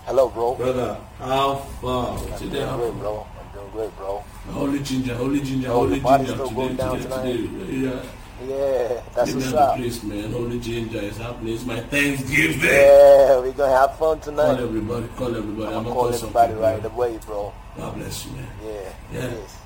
Hello, bro. Brother, how far? I'm doing great, bro. I'm doing great, bro. Holy ginger, holy ginger, Oh, holy the body's ginger. still going down tonight? Yeah. Yeah, that's Give what's me up. the place, man. Holy ginger is happening. It's my Thanksgiving. Yeah, we're gonna have fun Call tonight. everybody. Call everybody. I'm gonna call everybody right away, bro. God bless you, man. Yeah, Yeah. it is.